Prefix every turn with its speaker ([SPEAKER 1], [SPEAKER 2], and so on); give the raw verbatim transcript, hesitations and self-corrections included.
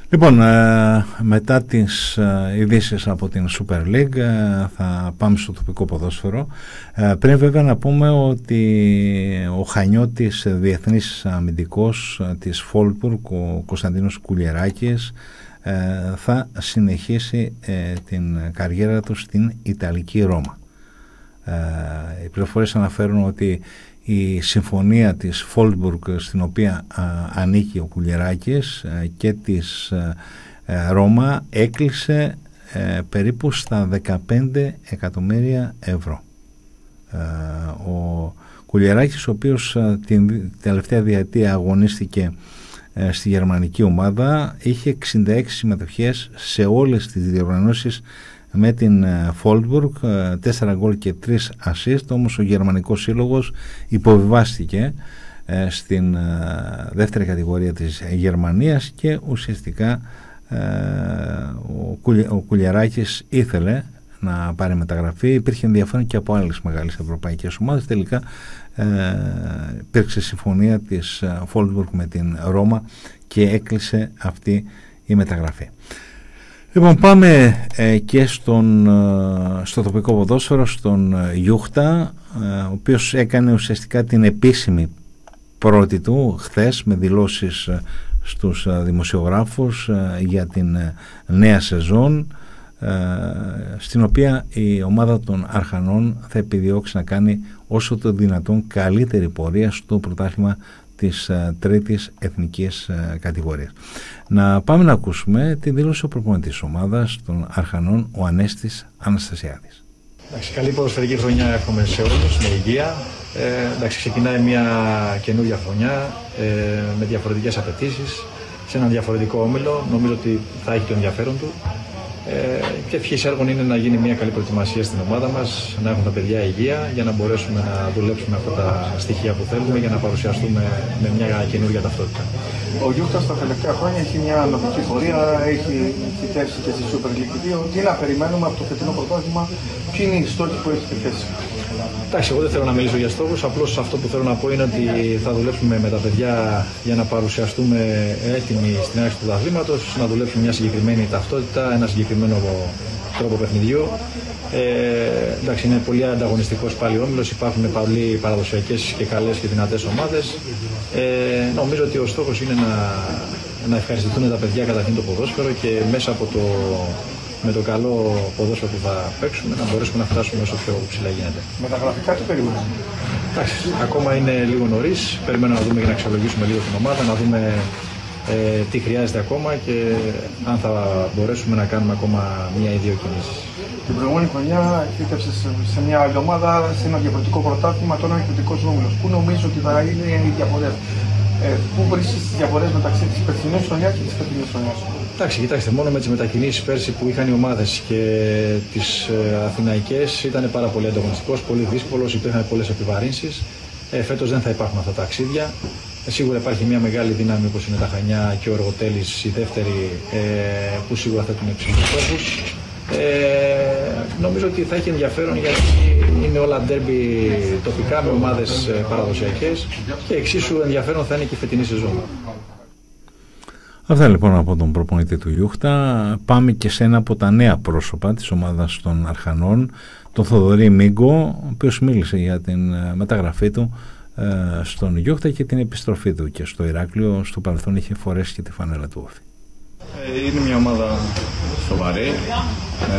[SPEAKER 1] Λοιπόν, ε, μετά τις ε, ειδήσεις από την Super League ε, θα πάμε στο τοπικό ποδόσφαιρο. Ε, πριν βέβαια να πούμε ότι ο Χανιώτης διεθνής αμυντικός ε, της Φόλτμπουργκ, ο Κωνσταντίνος Κουλιεράκης, ε, θα συνεχίσει ε, την καριέρα του στην Ιταλική Ρώμα. Ε, οι πληροφορίες αναφέρουν ότι η συμφωνία της Φόλτμπουργκ, στην οποία α, ανήκει ο Κουλιεράκης, α, και της α, α, Ρώμα, έκλεισε α, περίπου στα δεκαπέντε εκατομμύρια ευρώ. Α, ο Κουλιεράκης, ο οποίος α, την τελευταία διετία αγωνίστηκε α, στη γερμανική ομάδα, είχε εξήντα έξι συμμετοχές σε όλες τις διοργανώσεις με την Φόλτμπουργκ, τέσσερα γκολ και τρεις ασίστ. Όμως ο γερμανικός σύλλογος υποβιβάστηκε ε, στην ε, δεύτερη κατηγορία της Γερμανίας και ουσιαστικά ε, ο, Κουλι, ο Κουλιεράκης ήθελε να πάρει μεταγραφή. Υπήρχε ενδιαφέρον και από άλλες μεγάλες ευρωπαϊκές ομάδες. Τελικά ε, υπήρξε συμφωνία της Φόλτμπουργκ με την Ρώμα και έκλεισε αυτή η μεταγραφή. Λοιπόν, πάμε ε, και στον, ε, στο τοπικό ποδόσφαιρο, στον ε, Γιούχτα, ε, ο οποίος έκανε ουσιαστικά την επίσημη πρώτη του χθες με δηλώσεις ε, στους ε, δημοσιογράφους ε, για την ε, νέα σεζόν, ε, στην οποία η ομάδα των Αρχανών θα επιδιώξει να κάνει όσο το δυνατόν καλύτερη πορεία στο πρωτάθλημα της uh, τρίτης εθνικής uh, κατηγορίας. Να πάμε να ακούσουμε τη δήλωση του προπονητής της ομάδας των Αρχανών, ο Ανέστης Αναστασιάδης.
[SPEAKER 2] Εντάξει, καλή ποδοσφαιρική χρονιά εύχομαι σε όλους, με υγεία. Ε, εντάξει, ξεκινάει μια καινούργια χρονιά ε, με διαφορετικές απαιτήσεις, σε έναν διαφορετικό όμιλο. Νομίζω ότι θα έχει το ενδιαφέρον του. Ε, και ευχής έργων είναι να γίνει μια καλή προετοιμασία στην ομάδα μας, να έχουν τα παιδιά υγεία για να μπορέσουμε να δουλέψουμε αυτά τα στοιχεία που θέλουμε για να παρουσιαστούμε με μια καινούργια ταυτότητα.
[SPEAKER 3] Ο Γιούχτα στα τελευταία χρόνια έχει μια ανωδική πορεία, έχει φυτέψει και στη Super League δύο. Τι να περιμένουμε από το φετινό πρωτάθλημα, ποιοι είναι οι στόχοι που έχετε θέσει?
[SPEAKER 2] Εντάξει, εγώ δεν θέλω να μιλήσω για στόχους, απλώς αυτό που θέλω να πω είναι ότι θα δουλέψουμε με τα παιδιά για να παρουσιαστούμε έτοιμοι στην άρχιση του πρωταθλήματος, να δουλέψουμε μια συγκεκριμένη ταυτότητα, ένα συγκεκριμένο τρόπο παιχνιδιού. Ε, εντάξει, είναι πολύ ανταγωνιστικός πάλι όμιλος, υπάρχουν πολύ παραδοσιακές και καλές και δυνατές ομάδες. Ε, νομίζω ότι ο στόχος είναι να, να ευχαριστηθούν τα παιδιά καταρχήν το ποδόσφαιρο και μέσα από το, με το καλό ποδόσφαιρο που θα παίξουμε να μπορέσουμε να φτάσουμε όσο πιο ψηλά γίνεται.
[SPEAKER 3] Μεταγραφικά τι περιμένουμε?
[SPEAKER 2] Εντάξει, ακόμα είναι λίγο νωρίς, περιμένουμε να δούμε και να αξιολογήσουμε λίγο την ομάδα, να δούμε ε, τι χρειάζεται ακόμα και αν θα μπορέσουμε να κάνουμε ακόμα μία ή δύο κινήσεις.
[SPEAKER 3] Την προηγούμενη χρονιά φύτεψε σε μια άλλη ομάδα, σε ένα διαφορετικό πρωτάθλημα, τώρα είναι εκπληκτικός όμιλος. Πού νομίζω ότι θα είναι οι διαφορές? Ε, πού βρίσκεις τις διαφορές μεταξύ της περσινής χρονιάς και της φετινής χρονιάς?
[SPEAKER 2] Εντάξει, κοιτάξτε, μόνο με τις μετακινήσεις πέρσι που είχαν οι ομάδες και τις ε, αθηναϊκές ήταν πάρα πολύ ανταγωνιστικός, πολύ δύσκολος, υπήρχαν πολλές επιβαρύνσεις. Ε, φέτος δεν θα υπάρχουν αυτά τα ταξίδια. Ε, σίγουρα υπάρχει μια μεγάλη δύναμη όπως είναι τα Χανιά και ο Εργοτέλης, η δεύτερη, ε, που σίγουρα θέτουν υψηλούς στόχους. Ε, νομίζω ότι θα έχει ενδιαφέρον γιατί είναι όλα ντέρμπι τοπικά με ομάδες παραδοσιακές και εξίσου ενδιαφέρον θα είναι και η φετινή σεζόν.
[SPEAKER 1] Αυτά λοιπόν από τον προπονητή του Γιούχτα. Πάμε και σε ένα από τα νέα πρόσωπα της ομάδας των Αρχανών, τον Θοδωρή Μίγκο, ο οποίος μίλησε για την μεταγραφή του ε, στον Γιούχτα και την επιστροφή του και στο Ηράκλειο. Στο παρελθόν είχε φορέσει και τη φανέλα του Όφη.
[SPEAKER 4] Είναι μια ομάδα σοβαρή.